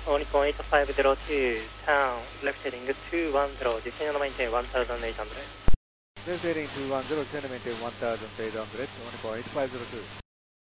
1.850 town, left heading 210, descending and maintain 1800. Left heading 210, descend and maintain 1800, 1.8502.